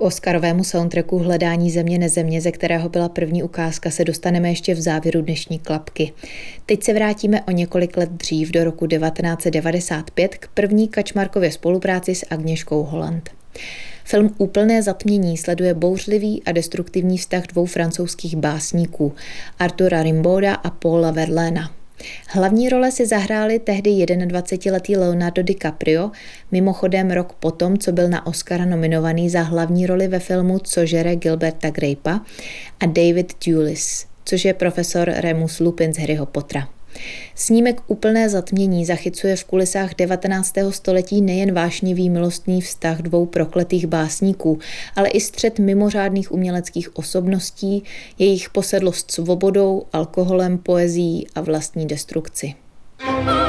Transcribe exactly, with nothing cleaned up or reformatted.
K oscarovému soundtracku Hledání země nezemě, ze kterého byla první ukázka, se dostaneme ještě v závěru dnešní klapky. Teď se vrátíme o několik let dřív do roku devatenáct set devadesát pět k první Kačmarkově spolupráci s Agněškou Holland. Film Úplné zatmění sleduje bouřlivý a destruktivní vztah dvou francouzských básníků, Artura Rimbauda a Paula Verlaina. Hlavní role si zahráli tehdy dvacetiletý Leonardo DiCaprio, mimochodem rok potom, co byl na Oscara nominovaný za hlavní roli ve filmu Co žere Gilberta Grape'a, a David Thewlis, což je profesor Remus Lupin z Harryho Pottera. Snímek Úplné zatmění zachycuje v kulisách devatenáctého století nejen vášnivý milostný vztah dvou prokletých básníků, ale i střet mimořádných uměleckých osobností, jejich posedlost svobodou, alkoholem, poezií a vlastní destrukci.